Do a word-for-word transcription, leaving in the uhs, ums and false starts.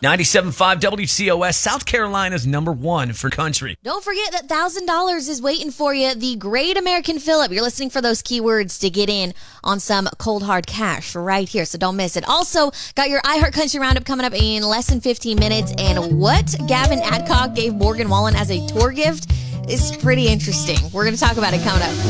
ninety-seven point five W C O S, South Carolina's number one for country. Don't forget that one thousand dollars is waiting for you. The Great American Fill-Up. You're listening for those keywords to get in on some cold hard cash right here, so don't miss it. Also, got your iHeart Country Roundup coming up in less than fifteen minutes, and what Gavin Adcock gave Morgan Wallen as a tour gift is pretty interesting. We're going to talk about it coming up.